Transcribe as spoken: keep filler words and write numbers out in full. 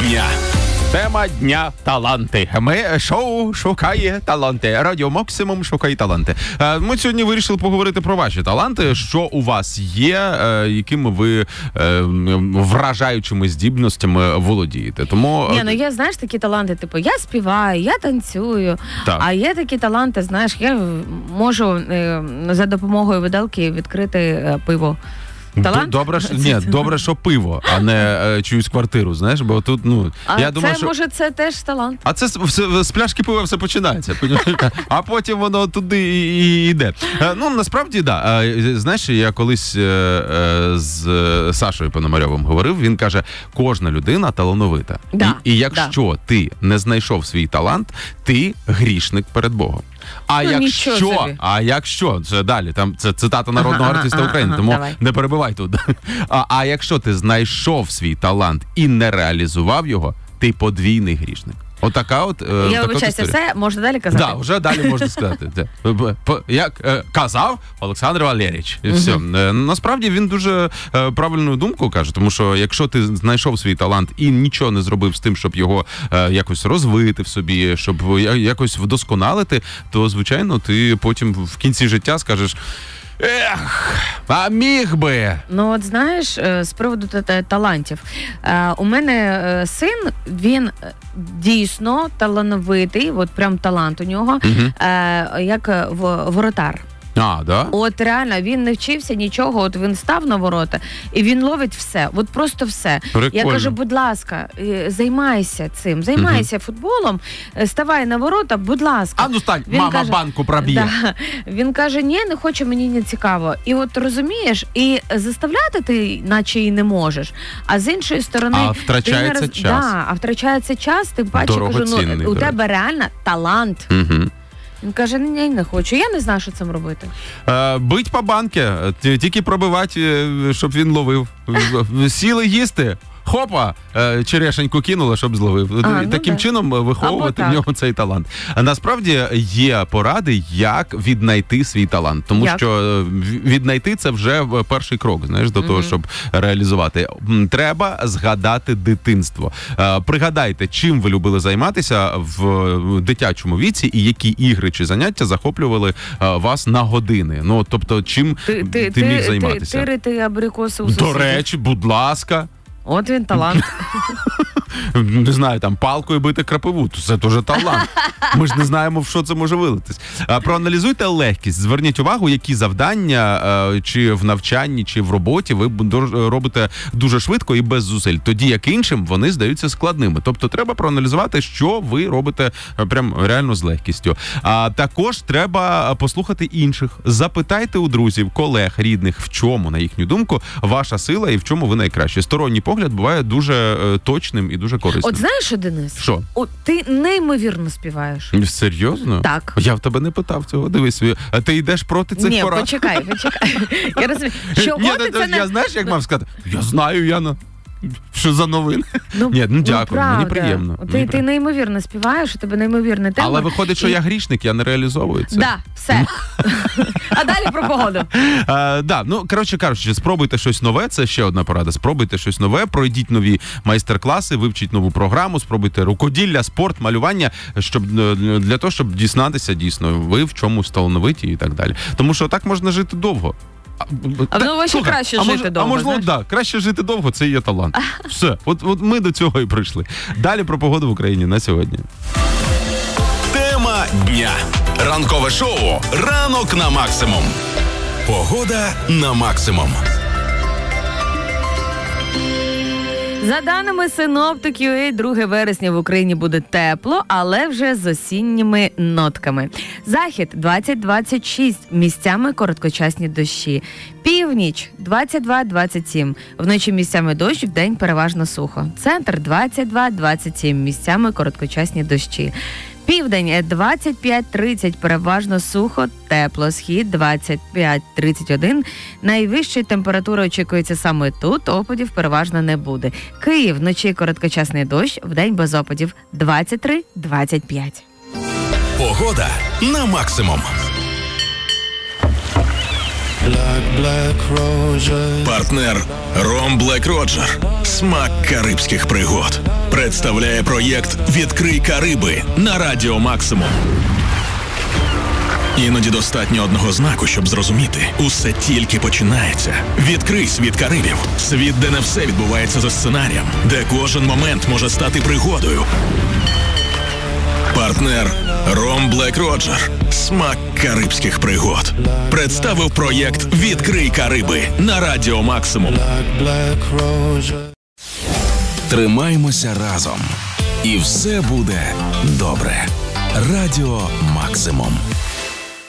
дня. Тема дня – таланти. Ми шоу «Шукає таланти». Радіо Максимум «Шукає таланти». Ми сьогодні вирішили поговорити про ваші таланти. Що у вас є, якими ви вражаючими здібностями володієте. Тому... Ні, ну є, знаєш, такі таланти, типу, я співаю, я танцюю. Так. А є такі таланти, знаєш, я можу за допомогою виделки відкрити пиво. Талант? Добре, що, ні, добре, що пиво, а не е, чиюсь квартиру, знаєш, бо тут, ну... А я це, думаю, що... може, це теж талант? А це з, з, з пляшки пива все починається, а потім воно туди і, і йде. Е, ну, насправді, да. Е, знаєш, я колись е, е, з Сашою Пономарьовим говорив, він каже, кожна людина талановита. Да, і, і якщо да. ти не знайшов свій талант, ти грішник перед Богом. А ну, якщо, а якщо, це далі, там це цитата народного ага, артиста ага, України, ага, тому давай. Не перебивай тут. А, а якщо ти знайшов свій талант і не реалізував його, ти подвійний грішник. Отака от е, я вибачаюся, все, можна далі казати? Так, да, вже далі можна сказати. Як е, казав Олександр Валерійович. І все. Угу. Е, насправді він дуже е, правильну думку каже, тому що якщо ти знайшов свій талант і нічого не зробив з тим, щоб його е, якось розвити в собі, щоб якось вдосконалити, то, звичайно, ти потім в кінці життя скажеш, ех, а міг би. Ну, от знаєш, з приводу талантів. У мене син, він дійсно талановитий, от прям талант у нього, угу. як воротар. А, да? От реально, він не вчився нічого, от він став на ворота, і він ловить все, от просто все. Прикольно. Я кажу, будь ласка, займайся цим, займайся угу. футболом, ставай на ворота, будь ласка. А ну стань, він мама каже, банку проб'є. Да. Він каже, ні, не хочу, мені не цікаво. І от розумієш, і заставляти ти наче і не можеш, а з іншої сторони... А втрачається роз... час. Да, а втрачається час, тим паче, кажу, ну, у тебе реально талант. Угу. Він каже, ні, не хочу. Я не знаю, що цим робити. Е, бить по банки, тільки пробивати, щоб він ловив. Сіли їсти, хопа, черешеньку кинула, щоб зловив. А, Таким ну, чином виховувати в нього цей талант. А насправді є поради, як віднайти свій талант. Тому як? що віднайти це вже перший крок, знаєш, до mm-hmm. того, щоб реалізувати. Треба згадати дитинство. Пригадайте, чим ви любили займатися в дитячому віці і які ігри чи заняття захоплювали вас на години. Ну, тобто, чим ти, ти, ти міг ти, займатися? Тирити абрикоси у сусідів. До речі, будь ласка. От він талант. Не знаю, там палкою бити крапиву, то це теж талант. Ми ж не знаємо, в що це може вилитись. Проаналізуйте легкість, зверніть увагу, які завдання чи в навчанні, чи в роботі ви робите дуже швидко і без зусиль. Тоді, як іншим, вони здаються складними. Тобто треба проаналізувати, що ви робите прям реально з легкістю. А також треба послухати інших. Запитайте у друзів, колег, рідних, в чому, на їхню думку, ваша сила і в чому ви найкраще. Сторонній погляд буває дуже точним і дуже корисним. От знаєш що, Денис? Що? От ти неймовірно співаєш. Серйозно? Так. Я в тебе не питав цього. Дивись, а ти йдеш проти цих Ні, порад? Ні, почекай, почекай. Я розумію. Чого Ні, ти це не... Я знаєш, як мав сказати? Я знаю, Яна. Що за новини? Ну, Ні, ну дякую, ну, мені приємно. Ти, мені ти неймовірно співаєш, у тебе неймовірний тембр. Але виходить, що і... я грішник, я не реалізовую це. Да, все. А далі про погоду. А, да, ну, коротше кажучи, спробуйте щось нове, це ще одна порада. Спробуйте щось нове, пройдіть нові майстер-класи, вивчіть нову програму, спробуйте рукоділля, спорт, малювання, щоб для того, щоб дізнатися дійсно, ви в чомусь талановиті і так далі. Тому що так можна жити довго. А в новому ще краще а жити мож, довго, А можливо, так, да, краще жити довго, це і є талант. Все, от, от ми до цього і прийшли. Далі про погоду в Україні на сьогодні. Тема дня. Ранкове шоу «Ранок на максимум». Погода на максимум. За даними синоптиків, друге вересня в Україні буде тепло, але вже з осінніми нотками. Захід двадцять двадцять шість, місцями короткочасні дощі. Північ двадцять два двадцять сім, вночі місцями дощ, вдень переважно сухо. Центр двадцять два двадцять сім, місцями короткочасні дощі. Південь двадцять п'ять тридцять, переважно сухо, тепло. Схід двадцять п'ять тридцять один. Найвища температура очікується саме тут, опадів переважно не буде. Київ вночі короткочасний дощ, вдень без опадів двадцять три двадцять п'ять. Погода на максимум. Партнер Ром Блек Роджер. Смак карибських пригод. Представляє проєкт «Відкрий Кариби» на Радіо Максимум. Іноді достатньо одного знаку, щоб зрозуміти. Усе тільки починається. Відкрий світ Карибів. Світ, де не все відбувається за сценарієм. Де кожен момент може стати пригодою. Партнер Ром Блек Роджер. Смак карибських пригод. Представив проєкт «Відкрий Кариби» на Радіо Максимум. Тримаймося разом. І все буде добре. Радіо Максимум.